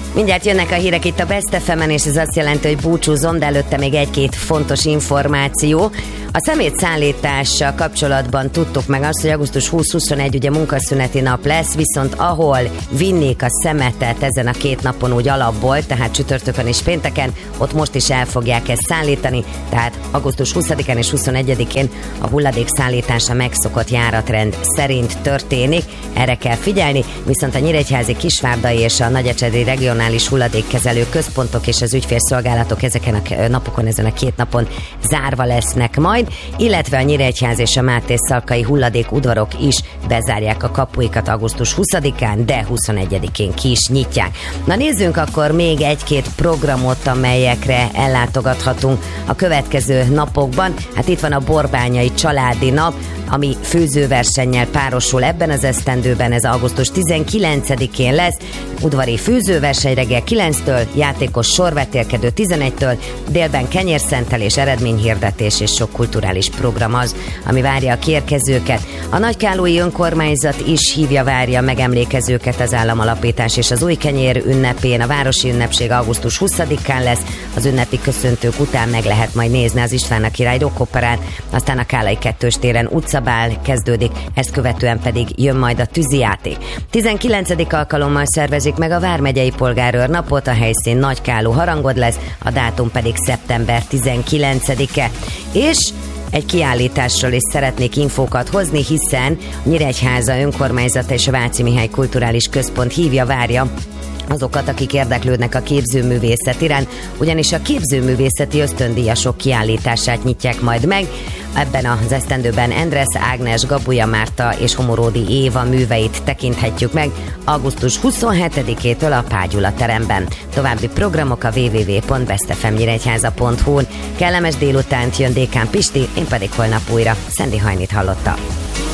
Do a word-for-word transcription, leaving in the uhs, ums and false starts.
Mindjárt jönnek a hírek itt a Best ef emen, és ez azt jelenti, hogy búcsúzom, de előtte még egy-két fontos információ. A szemétszállítással kapcsolatban tudtuk meg azt, hogy augusztus huszadika-huszonegyedike ugye munkaszüneti nap lesz, viszont ahol vinnék a szemetet ezen a két napon úgy alapból, tehát csütörtökön és pénteken, ott most is el fogják ezt szállítani, tehát augusztus huszadikán és huszonegyedikén a hulladék szállítása megszokott járatrend szerint történik, erre kell figyelni, viszont a Nyíregyházi, Kisvárdai és a Nagyecsedi regionális hulladékkezelő központok és az ügyfélszolgálatok ezeken a napokon, ezen a két napon zárva lesznek majd, illetve a Nyíregyház és a Máté-Szalkai hulladékudvarok is bezárják a kapuikat augusztus huszadikán, de huszonegyedikén ki is nyitják. Na nézzünk akkor még egy-két programot, amelyekre ellátogathatunk a következő napokban. Hát itt van a Borbányai Családi Nap, ami főzőversennyel párosul ebben az esztendőben, ez augusztus tizenkilencedikén lesz. Udvari főzőverseny reggel kilenctől, játékos sorvetélkedő tizenegytől, délben kenyérszentelés, eredményhirdetés és sok kulturális program az, ami várja a kérkezőket. A Nagykállói önkormányzat is hívja, várja megemlékezőket az államalapítás és az új kenyér ünnepén. A városi ünnepség augusztus huszadikán lesz, az ünnepi köszöntők után meg lehet majd nézni az István király rockoperát, aztán a Kállai kettős téren utcabál kezdődik, ezt követően pedig jön majd a tűzijáték. tizenkilencedik alkalommal szervezik meg a Vármegyei Polgárőr napot, a helyszín Nagykálló harangod lesz, a dátum pedig szeptember tizenkilencedike. És egy kiállításról is szeretnék infókat hozni, hiszen Nyíregyháza önkormányzata és a Váci Mihály Kulturális Központ hívja, várja azokat, akik érdeklődnek a képzőművészet iránt, ugyanis a képzőművészeti ösztöndíjasok kiállítását nyitják majd meg. Ebben az esztendőben Endresz Ágnes, Gabuja Márta és Homoródi Éva műveit tekinthetjük meg augusztus huszonhetedikétől a Págyula teremben. További programok a double-u double-u double-u pont best f m nyíregyháza pont hu-n. Kellemes délutánt, jön Dékán Pisti, én pedig holnap újra. Szendi Hajnit hallotta.